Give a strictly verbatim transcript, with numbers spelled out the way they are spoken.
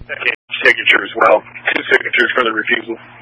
second signature as well. Two signatures for the refusal.